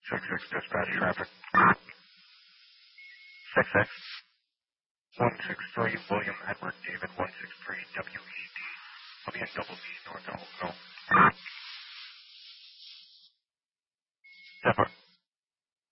6-6 dispatch traffic. 6-6. 163 William Edward David 163 WED. I'll be in double D North Elko. Zephyr.